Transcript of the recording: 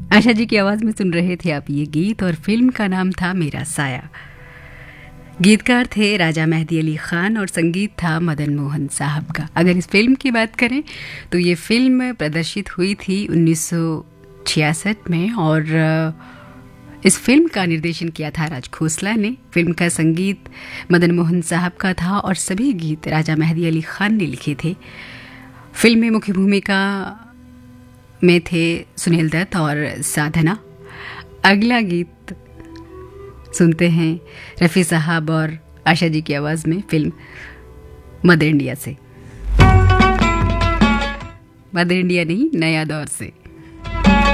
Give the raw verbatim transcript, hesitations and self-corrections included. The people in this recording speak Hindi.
आशा जी की आवाज में सुन रहे थे आप ये गीत और फिल्म का नाम था मेरा साया। गीतकार थे राजा मेहदी अली खान और संगीत था मदन मोहन साहब का। अगर इस फिल्म की बात करें तो ये फिल्म प्रदर्शित हुई थी उन्नीस सौ छियासठ में और इस फिल्म का निर्देशन किया था राज खोसला ने। फिल्म का संगीत मदन मोहन साहब का था और सभी गीत राजा मेहदी अली खान ने लिखे थे। फिल्म में मुख्य भूमिका में थे सुनील दत्त और साधना। अगला गीत सुनते हैं रफ़ी साहब और आशा जी की आवाज़ में फिल्म मदर इंडिया से। मदर इंडिया नहीं, नया दौर से।